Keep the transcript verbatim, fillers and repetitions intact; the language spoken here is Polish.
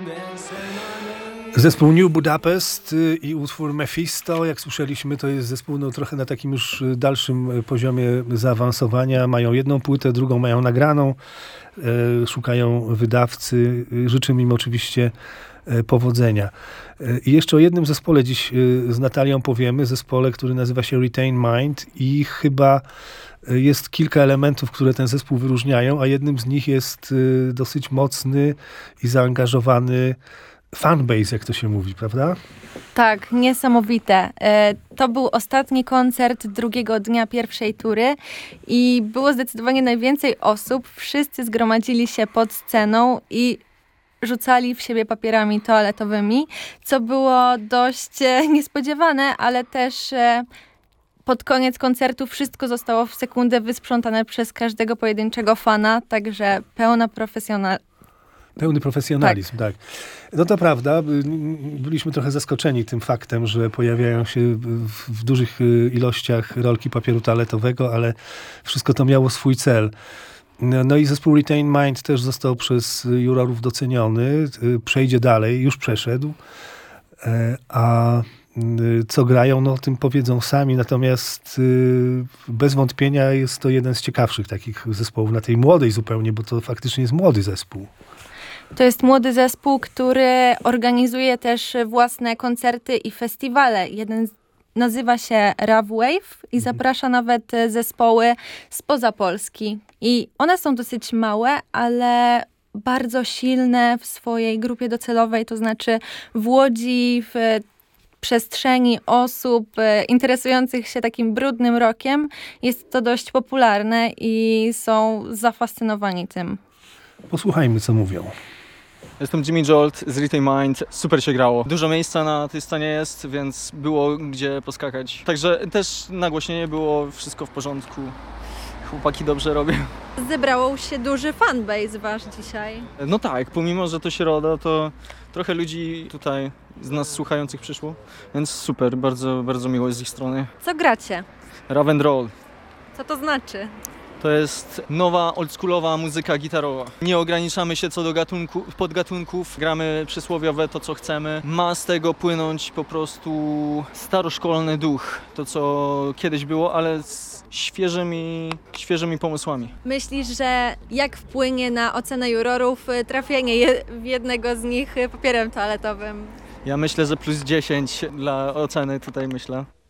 Zespół New Budapest i utwór Mephisto, jak słyszeliśmy, to jest zespół no, trochę na takim już dalszym poziomie zaawansowania. Mają jedną płytę, drugą mają nagraną, e, szukają wydawcy. Życzymy im oczywiście e, powodzenia. E, I jeszcze o jednym zespole dziś e, z Natalią powiemy, zespole, który nazywa się Retain Mind i chyba jest kilka elementów, które ten zespół wyróżniają, a jednym z nich jest e, dosyć mocny i zaangażowany fanbase, jak to się mówi, prawda? Tak, niesamowite. To był ostatni koncert drugiego dnia pierwszej tury i było zdecydowanie najwięcej osób. Wszyscy zgromadzili się pod sceną i rzucali w siebie papierami toaletowymi, co było dość niespodziewane, ale też pod koniec koncertu wszystko zostało w sekundę wysprzątane przez każdego pojedynczego fana, także pełna profesjonal. Pełny profesjonalizm, tak. tak. No to prawda, byliśmy trochę zaskoczeni tym faktem, że pojawiają się w dużych ilościach rolki papieru toaletowego, ale wszystko to miało swój cel. No i zespół Retain Mind też został przez jurorów doceniony, przejdzie dalej, już przeszedł, a co grają, no o tym powiedzą sami, natomiast bez wątpienia jest to jeden z ciekawszych takich zespołów na tej młodej zupełnie, bo to faktycznie jest młody zespół. To jest młody zespół, który organizuje też własne koncerty i festiwale. Jeden nazywa się Rav Wave i zaprasza nawet zespoły spoza Polski. I one są dosyć małe, ale bardzo silne w swojej grupie docelowej, to znaczy w Łodzi, w przestrzeni osób interesujących się takim brudnym rockiem. Jest to dość popularne i są zafascynowani tym. Posłuchajmy, co mówią. Jestem Jimmy Jolt z Retain Mind. Super się grało. Dużo miejsca na tej scenie jest, więc było gdzie poskakać. Także też nagłośnienie było, wszystko w porządku. Chłopaki dobrze robią. Zebrało się duży fanbase wasz dzisiaj. No tak, pomimo, że to środa, to trochę ludzi tutaj z nas słuchających przyszło, więc super, bardzo, bardzo miło jest z ich strony. Co gracie? Rav and Roll. Co to znaczy? To jest nowa, oldschoolowa muzyka gitarowa. Nie ograniczamy się co do gatunku, podgatunków, gramy przysłowiowe to, co chcemy. Ma z tego płynąć po prostu staroszkolny duch, to co kiedyś było, ale z świeżymi, świeżymi pomysłami. Myślisz, że jak wpłynie na ocenę jurorów trafienie je, w jednego z nich papierem toaletowym? Ja myślę, że plus dziesięć dla oceny tutaj myślę.